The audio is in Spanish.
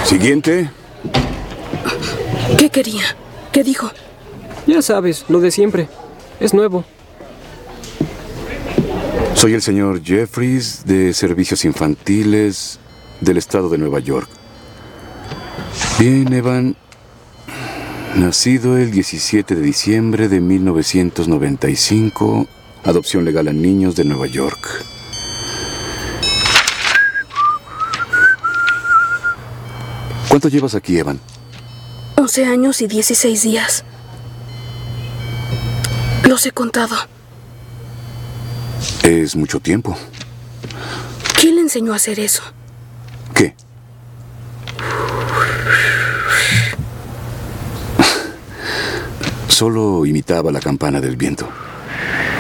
Siguiente. ¿Qué quería? ¿Qué dijo? Ya sabes, lo de siempre. Es nuevo. Soy el señor Jeffries de Servicios Infantiles del estado de Nueva York. Bien, Evan. Nacido el 17 de diciembre de 1995, adopción legal a niños de Nueva York. ¿Cuánto llevas aquí, Evan? 11 años y 16 días. Los he contado. Es mucho tiempo. ¿Quién le enseñó a hacer eso? ¿Qué? Solo imitaba la campana del viento.